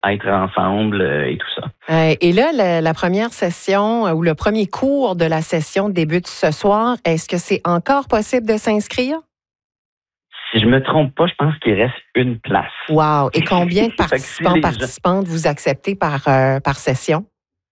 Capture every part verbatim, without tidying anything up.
être ensemble euh, et tout ça. Euh, et là, la, la première session euh, ou le premier cours de la session débute ce soir. Est-ce que c'est encore possible de s'inscrire? Si je me trompe pas, je pense qu'il reste une place. Wow! Et combien de participants, si participantes vous acceptez par, euh, par session?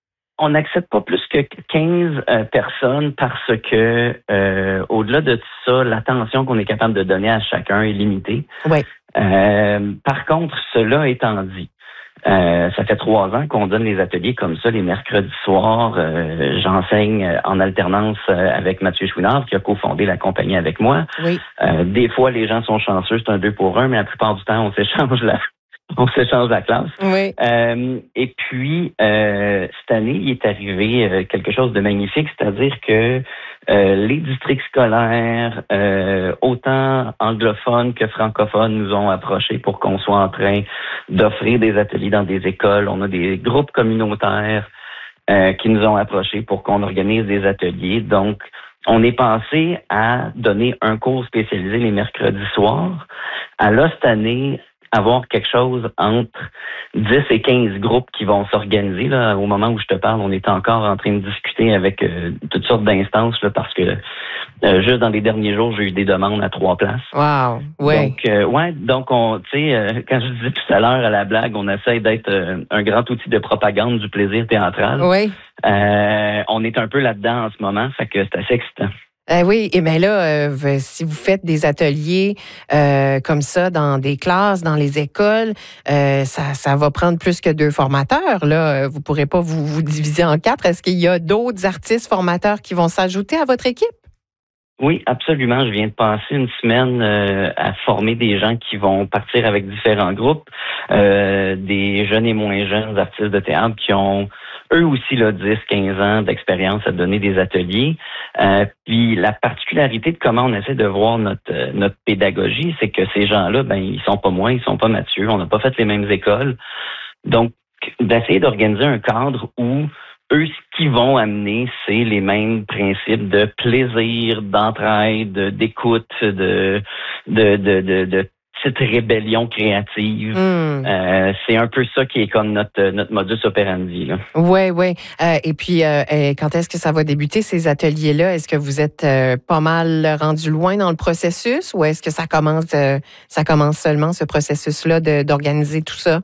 On n'accepte pas plus que quinze euh, personnes parce que, euh, au-delà de ça, l'attention qu'on est capable de donner à chacun est limitée. Oui. Euh, par contre, cela étant dit, euh, ça fait trois ans qu'on donne les ateliers comme ça les mercredis soirs. Euh, j'enseigne en alternance avec Mathieu Chouinard qui a cofondé la compagnie avec moi. Oui. Euh, des fois, les gens sont chanceux, c'est un deux pour un, mais la plupart du temps, on s'échange la On s'échange la classe. Oui. Euh, et puis, euh, cette année, il est arrivé euh, quelque chose de magnifique, c'est-à-dire que euh, les districts scolaires, euh, autant anglophones que francophones, nous ont approchés pour qu'on soit en train d'offrir des ateliers dans des écoles. On a des groupes communautaires euh, qui nous ont approchés pour qu'on organise des ateliers. Donc, on est pensé à donner un cours spécialisé les mercredis soirs. À là, cette année, avoir quelque chose entre dix et quinze groupes qui vont s'organiser. Là, au moment où je te parle, on est encore en train de discuter avec euh, toutes sortes d'instances là, parce que euh, juste dans les derniers jours, j'ai eu des demandes à trois places. Wow! Ouais. Donc, euh, ouais, donc on, tu sais, euh, quand je disais tout à l'heure à la blague, on essaie d'être euh, un grand outil de propagande du plaisir théâtral. Oui. Euh, on est un peu là-dedans en ce moment, fait que c'est assez excitant. Euh, oui, et bien là, euh, si vous faites des ateliers euh, comme ça dans des classes, dans les écoles, euh, ça, ça va prendre plus que deux formateurs. Là, vous ne pourrez pas vous, vous diviser en quatre. Est-ce qu'il y a d'autres artistes formateurs qui vont s'ajouter à votre équipe? Oui, absolument. Je viens de passer une semaine euh, à former des gens qui vont partir avec différents groupes, euh, des jeunes et moins jeunes artistes de théâtre qui ont eux aussi là, dix, quinze ans d'expérience à donner des ateliers. Euh, puis la particularité de comment on essaie de voir notre euh, notre pédagogie, c'est que ces gens-là, ben ils sont pas moi, ils sont pas Mathieu, on n'a pas fait les mêmes écoles. Donc, d'essayer d'organiser un cadre où eux, ce qu'ils vont amener, c'est les mêmes principes de plaisir, d'entraide, d'écoute, de de de de, de petite rébellion créative. Mm. Euh, c'est un peu ça qui est comme notre notre modus operandi. Oui, oui. Euh, et puis, euh, quand est-ce que ça va débuter, ces ateliers-là? Est-ce que vous êtes euh, pas mal rendu loin dans le processus ou est-ce que ça commence, euh, ça commence seulement, ce processus-là, de, d'organiser tout ça?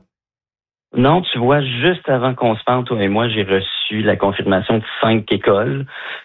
Non, tu vois, juste avant qu'on se parle, toi et moi, j'ai reçu la confirmation de cinq écoles.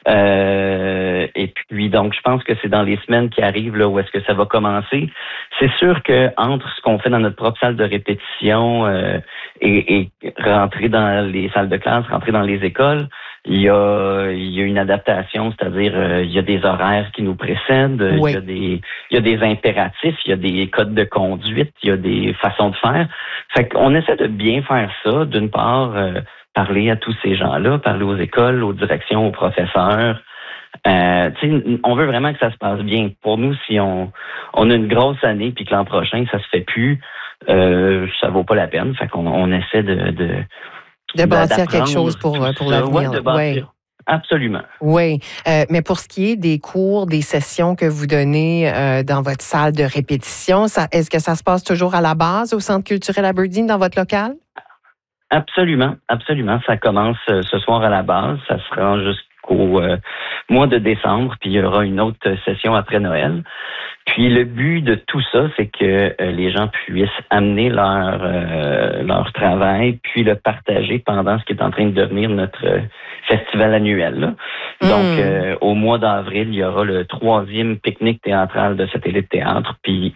Euh, et puis, donc, je pense que c'est dans les semaines qui arrivent là où est-ce que ça va commencer. C'est sûr que entre ce qu'on fait dans notre propre salle de répétition euh, et, et rentrer dans les salles de classe, rentrer dans les écoles, il y a, il y a une adaptation, c'est-à-dire euh, il y a des horaires qui nous précèdent, oui. il y a des, il y a des impératifs, il y a des codes de conduite, il y a des façons de faire. Fait qu'on essaie de bien faire ça, d'une part, euh, parler à tous ces gens-là, parler aux écoles, aux directions, aux professeurs. Euh, on veut vraiment que ça se passe bien. Pour nous, si on, on a une grosse année puis que l'an prochain, ça se fait plus, euh, ça vaut pas la peine. Fait qu'on on essaie de... de De bâtir quelque chose pour, pour l'avenir. Ouais, de bâtir. Ouais. Absolument. Oui, euh, mais pour ce qui est des cours, des sessions que vous donnez euh, dans votre salle de répétition, ça, est-ce que ça se passe toujours à la base au Centre culturel Aberdeen dans votre local? Absolument, absolument. Ça commence euh, ce soir à la base, ça se rend jusqu'au euh, mois de décembre, puis il y aura une autre session après Noël. Puis le but de tout ça, c'est que euh, les gens puissent amener leur euh, leur travail, puis le partager pendant ce qui est en train de devenir notre euh, festival annuel. Là. Mm. Donc, euh, au mois d'avril, il y aura le troisième pique-nique théâtral de Satellite Théâtre. Puis,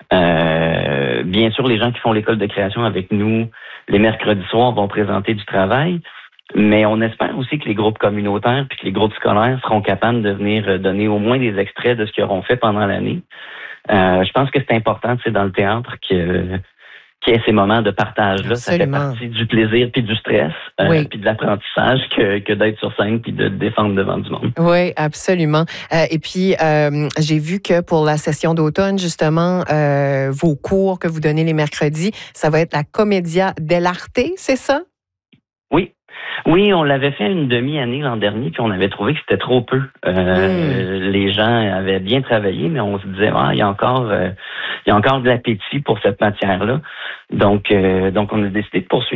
euh, bien sûr, les gens qui font l'école de création avec nous, les mercredis soirs, vont présenter du travail. Mais on espère aussi que les groupes communautaires puis que les groupes scolaires seront capables de venir donner au moins des extraits de ce qu'ils auront fait pendant l'année. Euh, je pense que c'est important, c'est dans le théâtre que qu'il y ait ces moments de partage-là. Absolument. Ça fait partie du plaisir puis du stress, euh, oui. puis de l'apprentissage que, que d'être sur scène puis de défendre devant du monde. Oui, absolument. Euh, et puis, euh, j'ai vu que pour la session d'automne, justement, euh, vos cours que vous donnez les mercredis, ça va être la Commedia dell'arte, c'est ça? Oui. Oui, on l'avait fait une demi-année l'an dernier, puis on avait trouvé que c'était trop peu. Euh, mm. Les gens avaient bien travaillé, mais on se disait, ah, il y a encore, euh, il y a encore de l'appétit pour cette matière-là. Donc, euh, donc, on a décidé de poursuivre.